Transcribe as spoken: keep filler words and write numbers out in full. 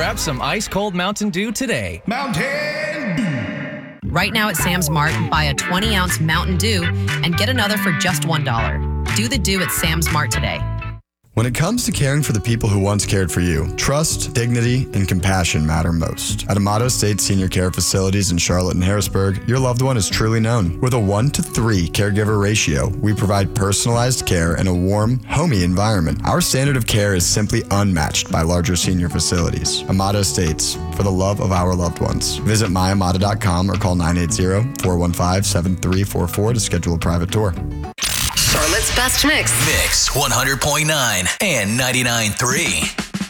grab some ice-cold Mountain Dew today. Mountain Dew! Right now at Sam's Mart, buy a twenty-ounce Mountain Dew and get another for just one dollar. Do the Dew at Sam's Mart today. When it comes to caring for the people who once cared for you, trust, dignity, and compassion matter most. At Amato State Senior Care Facilities in Charlotte and Harrisburg, your loved one is truly known. With a one to three caregiver ratio, we provide personalized care in a warm, homey environment. Our standard of care is simply unmatched by larger senior facilities. Amato States, for the love of our loved ones. Visit my amato dot com or call nine eight zero, four one five, seven three four four to schedule a private tour. Charlotte's Best Mix. Mix one hundred point nine and ninety-nine point three.